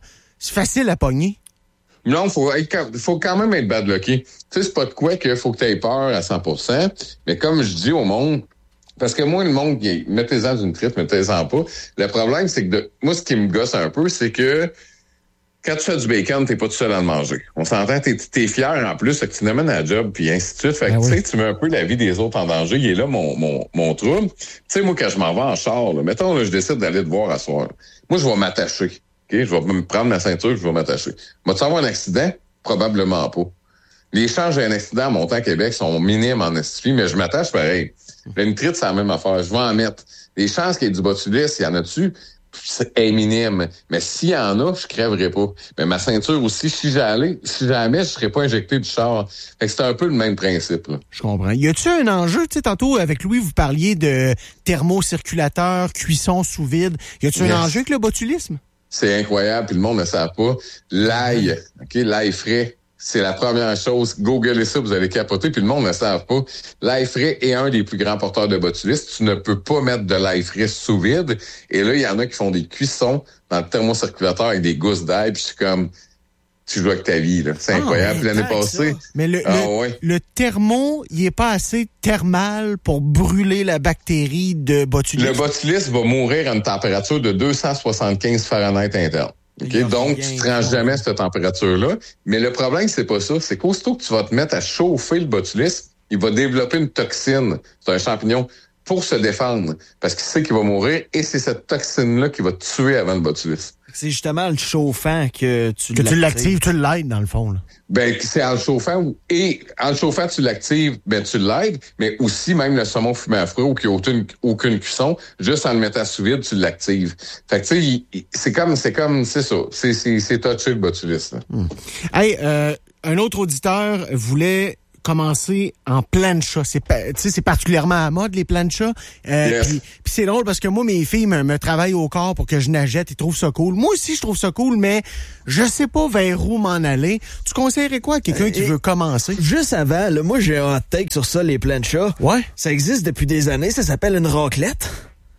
facile à pogner? Non, faut quand même être bad-lucké. Tu sais, c'est pas de quoi qu'il faut que tu aies peur à 100%. Mais comme je dis au monde, parce que moi, le monde, mettez-en du nitrite, mettez-en pas. Le problème, c'est que moi, ce qui me gosse un peu, c'est que quand tu fais du bacon, t'es pas tout seul à le manger. On s'entend, t'es fier en plus, que tu l'amènes à la job, puis ainsi de suite. Fait que, tu sais, tu mets un peu la vie des autres en danger. Il est là, mon trouble. Tu sais, moi, quand je m'en vais en char, là, mettons, là, je décide d'aller te voir à soir. Moi, je vais m'attacher. OK, je vais me prendre ma ceinture, je vais m'attacher. Vas-tu avoir un accident? Probablement pas. Les chances d'un accident à Montant-Québec sont minimes en estrie, mais je m'attache pareil. Le nitrite, c'est la même affaire. Je vais en mettre. Les chances qu'il y ait du botulisme, il y en a-tu? C'est minime. Mais s'il y en a, je crèverai pas. Mais ma ceinture aussi, si jamais, je serais pas injecté du char. Fait que c'est un peu le même principe, là. Je comprends. Y a-tu un enjeu? Tu sais, tantôt, avec Louis, vous parliez de thermocirculateur, cuisson sous vide. Y a-tu un enjeu avec le botulisme? C'est incroyable, puis le monde ne sait pas. L'ail, OK, l'ail frais, c'est la première chose. Googlez ça, vous allez capoter, puis le monde ne sait pas. L'ail frais est un des plus grands porteurs de botulisme. Tu ne peux pas mettre de l'ail frais sous vide. Et là, il y en a qui font des cuissons dans le thermocirculateur avec des gousses d'ail, puis je suis comme... Tu joues avec ta vie, là. C'est incroyable. L'année passée... Mais le thermo, il est pas assez thermal pour brûler la bactérie de botulisme. Le botulisme va mourir à une température de 275 Fahrenheit interne. Okay? Donc, tu te rends jamais à cette température-là. Mais le problème, c'est pas ça. C'est qu'aussitôt que tu vas te mettre à chauffer le botulisme, il va développer une toxine. C'est un champignon pour se défendre. Parce qu'il sait qu'il va mourir et c'est cette toxine-là qui va te tuer avant le botulisme. C'est justement le chauffant que tu l'actives, tu l'aides dans le fond, là. Ben, c'est en le chauffant et en le chauffant, tu l'actives, ben, tu l'aides, mais aussi même le saumon fumé à froid ou qui n'a aucune cuisson, juste en le mettant sous vide, tu l'actives. Fait que, tu sais, c'est ça. C'est touché le botulisme. Hey, un autre auditeur voulait commencer en plancha. C'est particulièrement à la mode, les planchas. Yes. Puis c'est drôle parce que moi, mes filles me travaillent au corps pour que je nagette. Ils trouvent ça cool. Moi aussi, je trouve ça cool, mais je sais pas vers où m'en aller. Tu conseillerais quoi à quelqu'un qui veut commencer? Juste avant, là, moi, j'ai un hot take sur ça, les planchas. Ouais. Ça existe depuis des années. Ça s'appelle une raclette.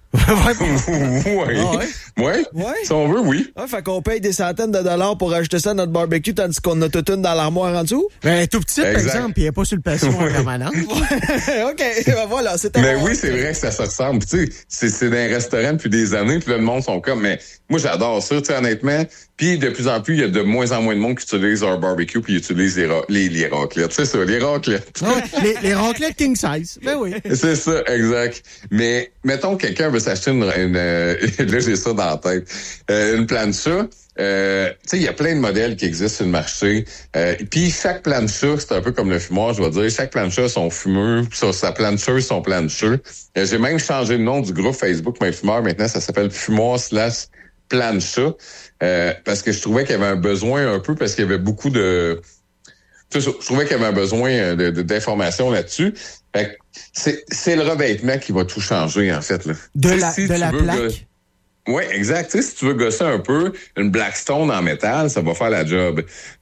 Ouais. Si on veut, oui. Ouais, fait qu'on paye des centaines de dollars pour acheter ça à notre barbecue tandis qu'on a toute une dans l'armoire en dessous. Ben, tout petit, par exemple, puis il n'est pas sur le patio en permanence. OK, ben voilà, c'était Ben oui, c'est vrai que ça se ressemble. Tu sais, c'est dans un restaurant depuis des années, puis là, le monde sont comme, mais moi, j'adore ça, tu sais, honnêtement. Puis de plus en plus, il y a de moins en moins de monde qui utilise leur barbecue puis utilise les raclettes. C'est ça, les raclettes. Ouais, les raclettes king size. Ben oui. C'est ça, exact. Mais mettons que quelqu'un veut s'acheter là, j'ai ça dans la tête. Une plancha. Tu sais, il y a plein de modèles qui existent sur le marché. Puis chaque plancha, c'est un peu comme le fumoir, je vais dire. Chaque plancha a son fumeur, sa plancheuse, son plancheux. J'ai même changé le nom du groupe Facebook Mes Fumeurs. Maintenant, ça s'appelle Fumoir/Plancha. Parce que je trouvais qu'il y avait un besoin un peu, parce qu'il y avait beaucoup de... Je trouvais qu'il y avait un besoin d'informations là-dessus. Fait que c'est le revêtement qui va tout changer, en fait. Là. De la plaque? Oui, exact. Tu sais, si tu veux gosser un peu, une Blackstone en métal, ça va faire la job.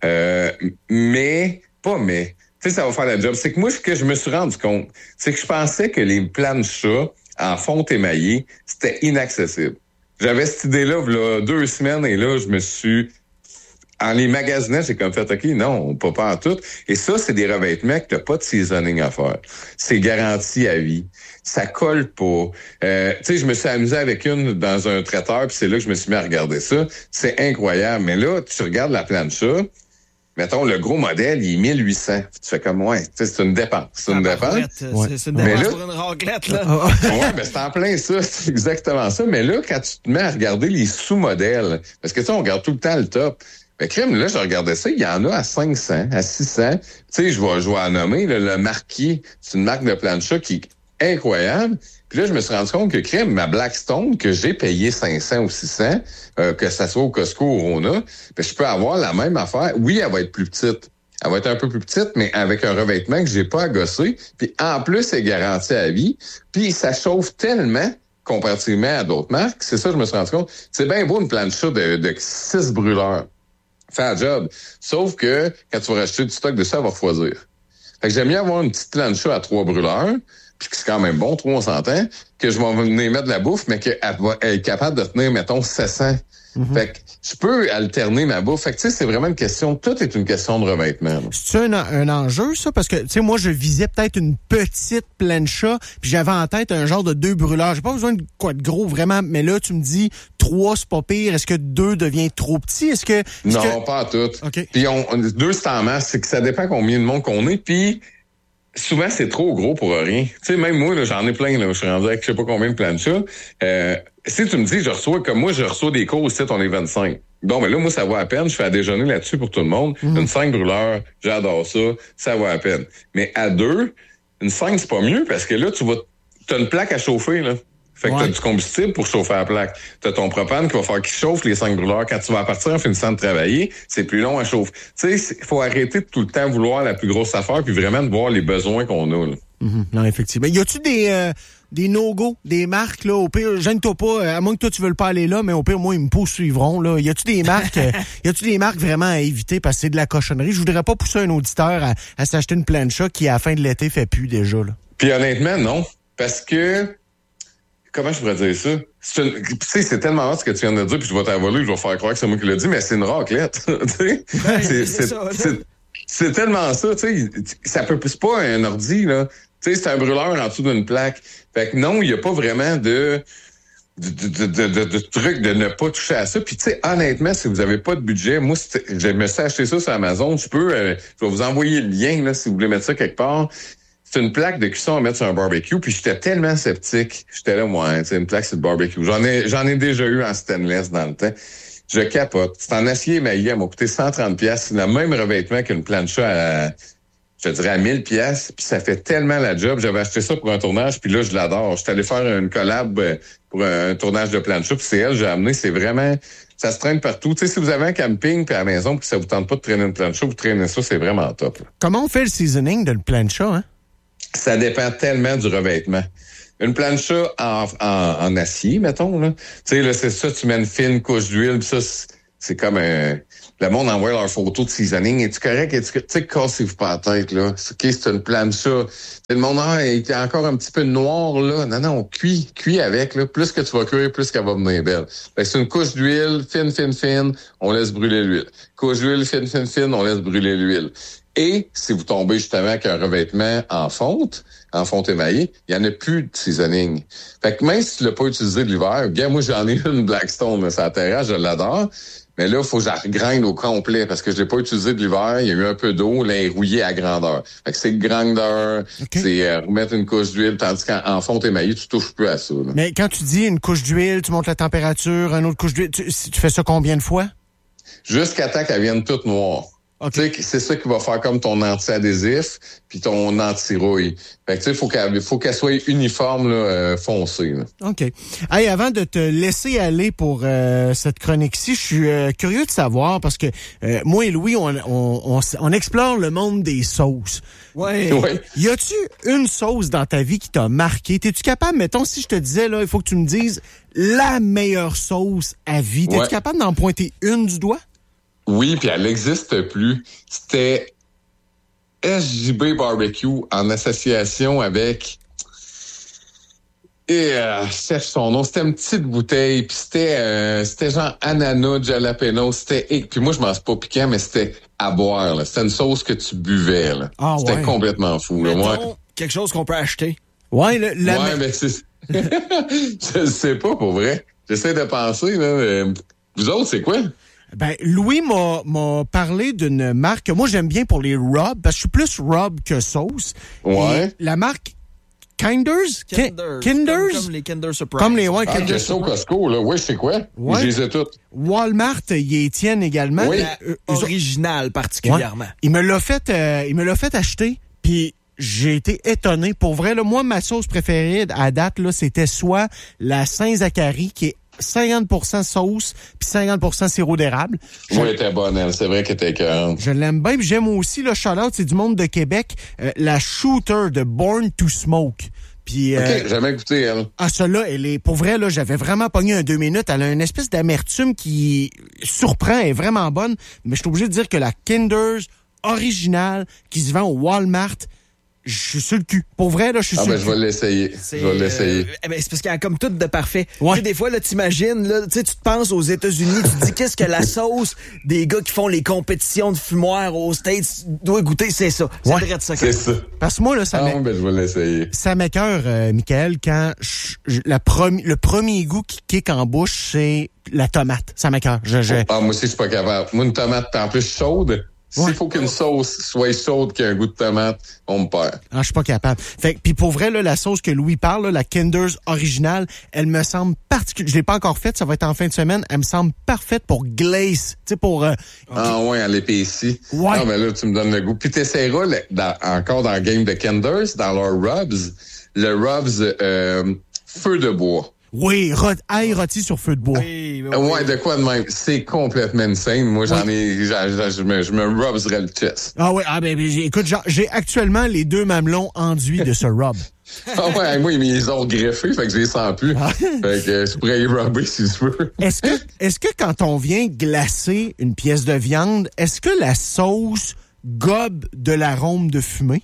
Mais. Tu sais, ça va faire la job. C'est que moi, ce que je me suis rendu compte, c'est que je pensais que les planchas en fonte émaillée, c'était inaccessible. J'avais cette idée-là, il y a 2 semaines, et là, je me suis... En les magasinant, j'ai comme fait, OK, non, pas en tout. Et ça, c'est des revêtements que t'as pas de seasoning à faire. C'est garanti à vie. Ça colle pas. Tu sais, je me suis amusé avec une dans un traiteur, puis c'est là que je me suis mis à regarder ça. C'est incroyable. Mais là, tu regardes la plancha, mettons, le gros modèle, il est 1800. Tu fais comme, ouais, tu sais, c'est une dépense. C'est une dépense. C'est une dépense pour une raclette, là. Ouais, ben c'est en plein ça. C'est exactement ça. Mais là, quand tu te mets à regarder les sous-modèles, parce que tu sais, on regarde tout le temps le top. Ben, crème, là, je regardais ça, il y en a à 500, à 600. Tu sais, je vais en nommer, là, le Marquis, c'est une marque de plancha qui est incroyable. Puis là, je me suis rendu compte que crème, ma Blackstone, que j'ai payé 500 ou 600, que ça soit au Costco ou au Rona, ben, je peux avoir la même affaire. Oui, elle va être plus petite. Elle va être un peu plus petite, mais avec un revêtement que j'ai pas à gosser. Puis en plus, c'est garanti à vie. Puis ça chauffe tellement comparativement à d'autres marques. C'est ça, je me suis rendu compte. C'est bien beau une plancha de 6 brûleurs. Fait un job. Sauf que quand tu vas racheter du stock de ça, elle va refroidir. Fait que j'aime mieux avoir une petite plancha à 3 brûleurs, puis que c'est quand même bon, 3 on s'entend, que je vais venir mettre de la bouffe, mais qu'elle va être capable de tenir, mettons, 700. Fait que je peux alterner ma bouffe. Fait que tu sais, c'est vraiment une question, tout est une question de revêtement. C'est un enjeu, ça? Parce que, tu sais, moi, je visais peut-être une petite plancha, puis j'avais en tête un genre de 2 brûleurs. J'ai pas besoin de quoi de gros, vraiment, mais là, tu me dis 3, c'est pas pire. Est-ce que 2 devient trop petit? Non, pas à tout. Okay. Puis 2, c'est en masse. C'est que ça dépend combien de monde qu'on est, puis souvent, c'est trop gros pour rien. Tu sais, même moi, là, j'en ai plein, là. Je suis rendu avec je sais pas combien de planchas. Si tu me dis, je reçois des cours ici, on est 25. Bon, ben là, moi, ça va à peine. Je fais à déjeuner là-dessus pour tout le monde. Une 5 brûleurs, j'adore ça. Ça va à peine. Mais à 2, une 5, c'est pas mieux parce que là, t'as une plaque à chauffer, là. Fait que t'as du combustible pour chauffer la plaque. T'as ton propane qui va faire qu'il chauffe les 5 brûleurs. Quand tu vas partir en finissant de travailler, c'est plus long à chauffer. Tu sais, il faut arrêter de tout le temps vouloir la plus grosse affaire puis vraiment de voir les besoins qu'on a, là. Non, effectivement. Y a-tu des no-go, des marques, là, au pire, gêne-toi pas, à moins que toi tu veux pas aller là, mais au pire, moi, ils me poursuivront, là. Y a-tu des marques vraiment à éviter parce que c'est de la cochonnerie? Je voudrais pas pousser un auditeur à s'acheter une plancha qui, à la fin de l'été, fait plus déjà, là. Puis honnêtement, non. Parce que, comment je pourrais dire ça? Tu sais, c'est tellement hot ce que tu viens de dire, puis je vais t'avoler, je vais faire croire que c'est moi qui l'ai dit, mais c'est une raclette. C'est tellement ça, tu sais. Ça peut, c'est pas un ordi, là. Tu sais, c'est un brûleur en dessous d'une plaque. Fait que non, il n'y a pas vraiment de... de trucs de ne pas toucher à ça. Puis tu sais, honnêtement, si vous avez pas de budget, moi, je me suis acheté ça sur Amazon. Je vais vous envoyer le lien là si vous voulez mettre ça quelque part. C'est une plaque de cuisson à mettre sur un barbecue. Puis j'étais tellement sceptique. J'étais là, moi, c'est une plaque sur le barbecue. J'en ai déjà eu en stainless dans le temps. Je capote. C'est en acier émaillé. Elle m'a coûté 130$. C'est le même revêtement qu'une plancha je te dirais à 1000$, puis ça fait tellement la job. J'avais acheté ça pour un tournage, puis là, je l'adore. J'étais allé faire une collab pour un tournage de plancha, puis c'est elle j'ai amené. C'est vraiment... Ça se traîne partout. Tu sais, si vous avez un camping puis à la maison, puis ça vous tente pas de traîner une plancha, vous traînez ça, c'est vraiment top. Là. Comment on fait le seasoning d'une plancha, hein? Ça dépend tellement du revêtement. Une plancha en acier, mettons, là. Tu sais, là, c'est ça, tu mets une fine couche d'huile, puis ça, c'est comme un... Le monde envoie leurs photos de seasoning. Es-tu correct? Tu sais, cassez-vous pas la tête, là. C'est une plancha. Le monde, il est encore un petit peu noir, là. Non, cuit avec, là. Plus que tu vas cuire, plus qu'elle va venir belle. Fait que c'est une couche d'huile, fine, on laisse brûler l'huile. Couche d'huile, fine, on laisse brûler l'huile. Et si vous tombez justement avec un revêtement en fonte émaillée, il n'y en a plus de seasoning. Fait que même si tu l'as pas utilisé de l'hiver, bien, moi, j'en ai une Blackstone, là, sur la terrasse, je l'adore. Mais là, il faut que je la grind au complet parce que je l'ai pas utilisé de l'hiver. Il y a eu un peu d'eau, là, elle est rouillée à grandeur. Fait que c'est le grinder, c'est remettre une couche d'huile, tandis qu'en fonte émaillée, tu touches plus à ça. Là. Mais quand tu dis une couche d'huile, tu montes la température, une autre couche d'huile, tu fais ça combien de fois? Jusqu'à temps qu'elle vienne toute noire. Okay. Tu sais, c'est ça qui va faire comme ton anti-adhésif puis ton anti-rouille. Fait que tu sais, faut qu'elle soit uniforme, là, foncée. Là. OK. Hey, avant de te laisser aller pour cette chronique-ci, je suis curieux de savoir parce que moi et Louis, on explore le monde des sauces. Ouais. Y a-tu une sauce dans ta vie qui t'a marqué? T'es-tu capable, mettons, si je te disais, là, il faut que tu me dises la meilleure sauce à vie. T'es-tu capable d'en pointer une du doigt? Oui, puis elle n'existe plus. C'était SJB Barbecue en association avec... cherche son nom. C'était une petite bouteille, puis c'était genre ananas, jalapeno. Puis moi, je mange pas piquant, mais c'était à boire. Là. C'était une sauce que tu buvais. Là. Ah, c'était complètement fou. Là. Quelque chose qu'on peut acheter. Ouais, mais c'est... Je sais pas, pour vrai. J'essaie de penser. Là. Vous autres, c'est quoi? Ben, Louis m'a parlé d'une marque que moi j'aime bien pour les rubs, parce que je suis plus rub que sauce. Ouais. Et la marque Kinders? Comme les Kinder Surprise. Comme les Kinder Surprise. Costco, là. Oui, je sais quoi. Ouais. Je les ai toutes. Walmart, y tiennent également. Oui. Original, particulièrement. Ouais. Il me l'a fait acheter, puis j'ai été étonné. Pour vrai, là, moi, ma sauce préférée à date, là, c'était soit la Saint-Zacharie, qui est 50% sauce puis 50% sirop d'érable. Oui, elle était bonne, elle. C'est vrai qu'elle était écœurante. Je l'aime bien. Puis j'aime aussi, le shout-out, c'est du monde de Québec, la Shooter de Born to Smoke. Puis, OK, jamais goûté, elle. Ah, celle-là, elle est, pour vrai, là, j'avais vraiment pogné un 2 minutes. Elle a une espèce d'amertume qui surprend, elle est vraiment bonne. Mais je suis obligé de dire que la Kinder's originale qui se vend au Walmart, je suis sur le cul. Pour vrai, là, je suis sur le cul. Je vais l'essayer. C'est parce qu'il y a comme tout de parfait. Ouais. Tu sais, des fois, là, t'imagines, là, tu sais, tu te penses aux États-Unis, tu te dis qu'est-ce que la sauce des gars qui font les compétitions de fumoirs aux States doit goûter, c'est ça. C'est vrai de ça. C'est ça. Parce que moi, là, ça je vais l'essayer. Ça m'écoeure, Michael, quand le premier goût qui kick en bouche, c'est la tomate. Ça m'écoeure. Moi aussi, je suis pas capable. Moi, une tomate, en plus chaude. S'il faut qu'une sauce soit chaude, qu'il y ait un goût de tomate, on me perd. Ah, je suis pas capable. Fait puis pour vrai, là, la sauce que Louis parle, là, la Kinder's originale, elle me semble particulière. Je l'ai pas encore faite, ça va être en fin de semaine. Elle me semble parfaite pour glace. Tu sais, pour... Ah ouais, à l'épaissie. Ouais. Ah, mais là, tu me donnes le goût. Puis t'essaieras, encore dans le game de Kinder's, dans leur rubs, le rubs feu de bois. Oui, ail rôti sur feu de bois. Oui. Ouais, de quoi de même? C'est complètement insane. Moi, je me rubserais le chest. Ah oui, écoute, j'ai actuellement les 2 mamelons enduits de ce rub. Ah ouais, moi, ils les ont greffés, fait que je les sens plus. Fait que je pourrais y rubber si tu veux. Est-ce que quand on vient glacer une pièce de viande, est-ce que la sauce gobe de l'arôme de fumée?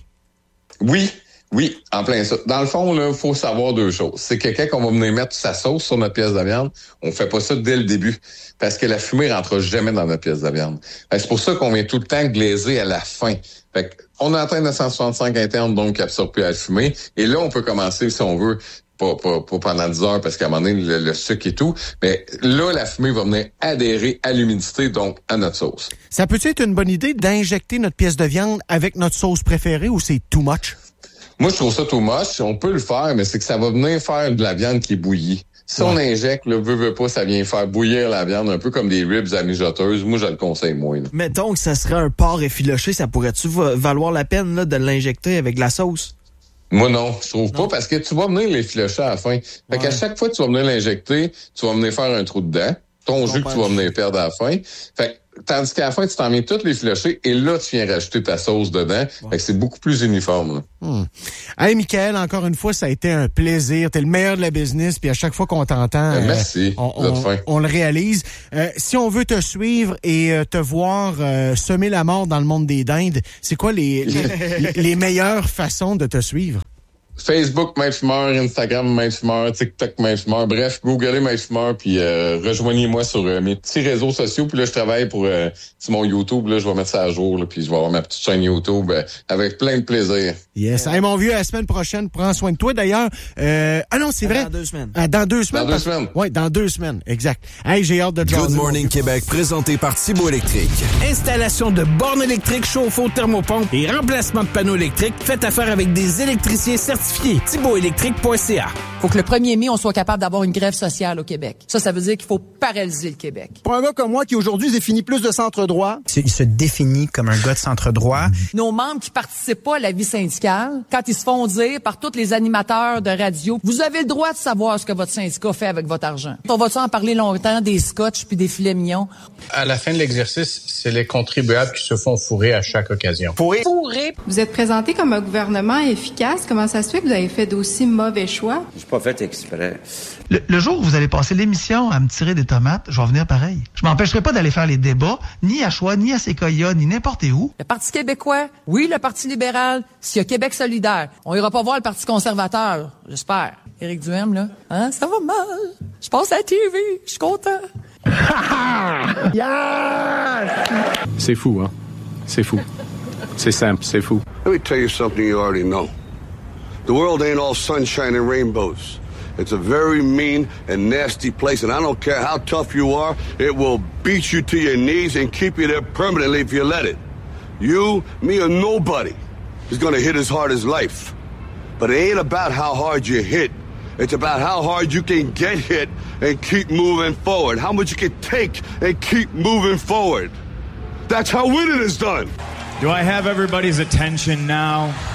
Oui, en plein ça. Dans le fond, là, faut savoir 2 choses. C'est que quand on va venir mettre sa sauce sur notre pièce de viande, on fait pas ça dès le début. Parce que la fumée rentre jamais dans notre pièce de viande. C'est pour ça qu'on vient tout le temps glazer à la fin. Fait qu'on a atteint 965 internes, donc qui absorbe plus la fumée. Et là, on peut commencer, si on veut, pas pendant 10 heures parce qu'à un moment donné, le sucre et tout. Mais là, la fumée va venir adhérer à l'humidité, donc à notre sauce. Ça peut-tu être une bonne idée d'injecter notre pièce de viande avec notre sauce préférée ou c'est too much? Moi, je trouve ça too much. On peut le faire, mais c'est que ça va venir faire de la viande qui est bouillie. Si on injecte, le veut pas, ça vient faire bouillir la viande, un peu comme des ribs à mijoteuses. Moi, je le conseille moins. Là. Mettons que ça serait un porc effiloché, ça pourrait-tu valoir la peine là, de l'injecter avec de la sauce? Moi, non, je trouve pas, parce que tu vas venir l'effilocher à la fin. Fait qu'à chaque fois que tu vas venir l'injecter, tu vas venir faire un trou dedans. Ton jus que tu vas venir perdre à la fin. Fait que, tandis qu'à la fin, tu t'en viens toutes les filocher et là, tu viens rajouter ta sauce dedans. Fait que c'est beaucoup plus uniforme. Là. Hey, Michael, encore une fois, ça a été un plaisir. T'es le meilleur de la business, puis à chaque fois qu'on t'entend, merci. On le réalise. Si on veut te suivre et te voir semer la mort dans le monde des dindes, c'est quoi les meilleures façons de te suivre? Facebook, Maître Fumeur, Instagram, Maître Fumeur, TikTok, Maître Fumeur. Bref, googlez Maître Fumeur, puis rejoignez-moi sur mes petits réseaux sociaux. Puis là, je travaille pour sur mon YouTube. Là, je vais mettre ça à jour, là, puis je vais avoir ma petite chaîne YouTube avec plein de plaisir. Yes. Hey, mon vieux, à la semaine prochaine, prends soin de toi. D'ailleurs, non, c'est vrai. Dans 2 semaines. Dans 2 semaines. Dans 2 semaines. Oui, dans 2 semaines. Exact. Hey, j'ai hâte de te jaser. Good Morning Québec, présenté par Thibault Électrique. Installation de bornes électriques, chauffe-eau, thermopompe et remplacement de panneaux électriques. Faites affaire avec des électriciens certifiés. ThibaultElectrique.ca. Faut que le 1er mai, on soit capable d'avoir une grève sociale au Québec. Ça veut dire qu'il faut paralyser le Québec. Pour un gars comme moi qui aujourd'hui se définit plus de centre-droit. Il se définit comme un gars de centre-droit. Nos membres qui participent pas à la vie syndicale, quand ils se font dire par tous les animateurs de radio, vous avez le droit de savoir ce que votre syndicat fait avec votre argent. On va-tu en parler longtemps des scotch puis des filets mignons? À la fin de l'exercice, c'est les contribuables qui se font fourrer à chaque occasion. Fourrer? Vous êtes présenté comme un gouvernement efficace. Comment ça se fait que vous avez fait d'aussi mauvais choix? Je pas fait exprès. Le jour où vous allez passer l'émission à me tirer des tomates, je vais venir pareil. Je m'empêcherai pas d'aller faire les débats, ni à Choix, ni à Séquoia, ni n'importe où. Le Parti québécois, oui, le Parti libéral, s'il y a Québec solidaire. On ira pas voir le Parti conservateur, j'espère. Éric Duhem, là, hein, ça va mal. Je passe à la TV, je suis content. Yes! C'est fou, hein? C'est fou. C'est simple, c'est fou. Let me tell you something you already know. The world ain't all sunshine and rainbows. It's a very mean and nasty place, and I don't care how tough you are, it will beat you to your knees and keep you there permanently if you let it. You, me, or nobody is gonna hit as hard as life. But it ain't about how hard you hit. It's about how hard you can get hit and keep moving forward. How much you can take and keep moving forward. That's how winning is done. Do I have everybody's attention now?